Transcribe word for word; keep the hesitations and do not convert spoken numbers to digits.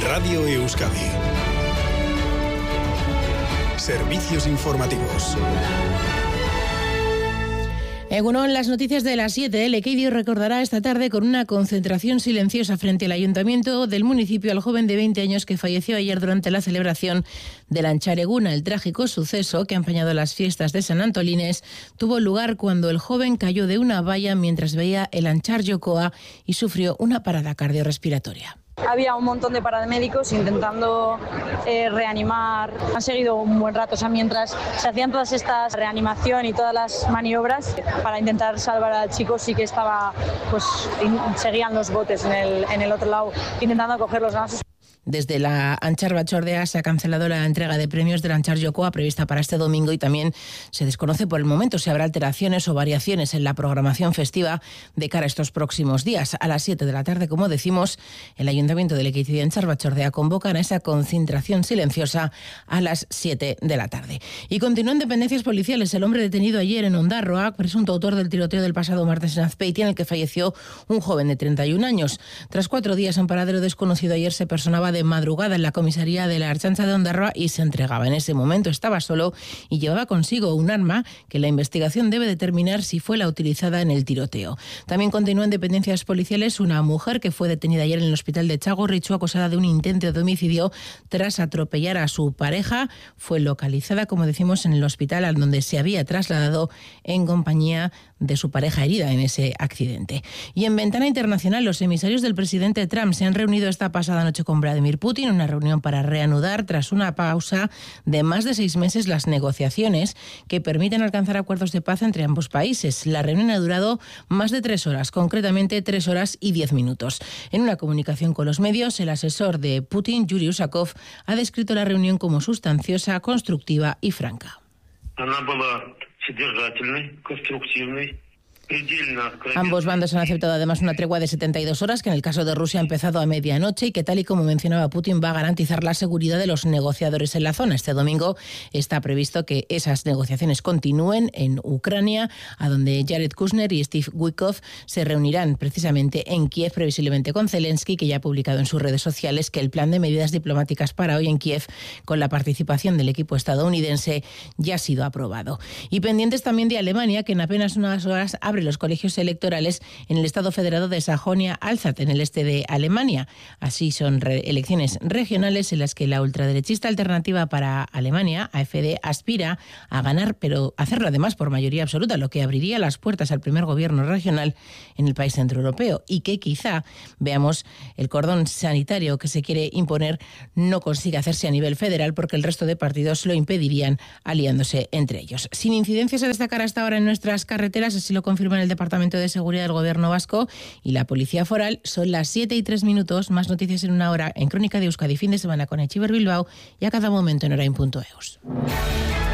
Radio Euskadi. Servicios informativos. Egunon, las noticias de las siete. El Equeidio recordará esta tarde con una concentración silenciosa frente al ayuntamiento del municipio al joven de veinte años que falleció ayer durante la celebración de la Antxareguna. El trágico suceso que ha empañado las fiestas de San Antolines tuvo lugar cuando el joven cayó de una valla mientras veía el Antxar Jokoa y sufrió una parada cardiorrespiratoria. Había un montón de paramédicos intentando eh, reanimar. Han seguido un buen rato, o sea, mientras se hacían todas estas reanimación y todas las maniobras para intentar salvar al chico, sí que estaba, pues, seguían los botes en el, en el otro lado intentando coger los gansos. Desde la Antxar Batzordea se ha cancelado la entrega de premios del Antxar Jokoa prevista para este domingo y también se desconoce por el momento si habrá alteraciones o variaciones en la programación festiva de cara a estos próximos días. A las siete de la tarde, como decimos, el Ayuntamiento de Lekeitio y Antxar Batzordea convocan a esa concentración silenciosa a las siete de la tarde. Y continúan dependencias policiales. El hombre detenido ayer en Ondarroa, presunto autor del tiroteo del pasado martes en Azpeitia, en el que falleció un joven de treinta y un años. Tras cuatro días en paradero desconocido, ayer se personaba de madrugada en la comisaría de la Ertzaintza de Ondarroa y se entregaba. En ese momento estaba solo y llevaba consigo un arma que la investigación debe determinar si fue la utilizada en el tiroteo. También continúa en dependencias policiales una mujer que fue detenida ayer en el hospital de Txagorritxu acusada de un intento de homicidio tras atropellar a su pareja. Fue localizada, como decimos, en el hospital al donde se había trasladado en compañía de su pareja herida en ese accidente. Y en Ventana Internacional, los emisarios del presidente Trump se han reunido esta pasada noche con Vladimir Putin, una reunión para reanudar tras una pausa de más de seis meses las negociaciones que permiten alcanzar acuerdos de paz entre ambos países. La reunión ha durado más de tres horas, concretamente tres horas y diez minutos. En una comunicación con los medios, el asesor de Putin, Yuri Usakov, ha descrito la reunión como sustanciosa, constructiva y franca. Ambos bandos han aceptado además una tregua de setenta y dos horas que en el caso de Rusia ha empezado a medianoche y que, tal y como mencionaba Putin, va a garantizar la seguridad de los negociadores en la zona. Este domingo está previsto que esas negociaciones continúen en Ucrania, a donde Jared Kushner y Steve Witkoff se reunirán precisamente en Kiev, previsiblemente con Zelensky, que ya ha publicado en sus redes sociales que el plan de medidas diplomáticas para hoy en Kiev, con la participación del equipo estadounidense, ya ha sido aprobado. Y pendientes también de Alemania, que en apenas unas horas abre los colegios electorales en el Estado federado de Sajonia-Alzate, en el este de Alemania. Así son re- elecciones regionales en las que la ultraderechista Alternativa para Alemania, A F D, aspira a ganar, pero hacerlo además por mayoría absoluta, lo que abriría las puertas al primer gobierno regional en el país centroeuropeo y que quizá, veamos, el cordón sanitario que se quiere imponer no consiga hacerse a nivel federal porque el resto de partidos lo impedirían aliándose entre ellos. Sin incidencias a destacar hasta ahora en nuestras carreteras, así lo confirma en el Departamento de Seguridad del Gobierno Vasco y la Policía Foral. Son las siete y tres minutos, más noticias en una hora en Crónica de Euskadi, fin de semana con Etxiber Bilbao y a cada momento en orain punto eus.